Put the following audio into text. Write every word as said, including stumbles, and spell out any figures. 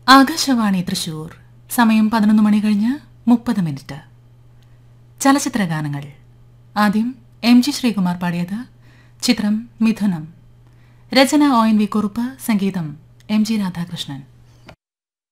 ആകാശവാണി തൃശൂർ. സമയം പതിനൊന്ന് മണി കഴിഞ്ഞ് മുപ്പത് മിനിറ്റ്. ചലച്ചിത്ര ഗാനങ്ങൾ. ആദ്യം എം ജി ശ്രീകുമാർ പാടിയത്. ചിത്രം മിഥുനം. രചന ഒ എൻ വി കുറുപ്പ്. സംഗീതം എം ജി രാധാകൃഷ്ണൻ.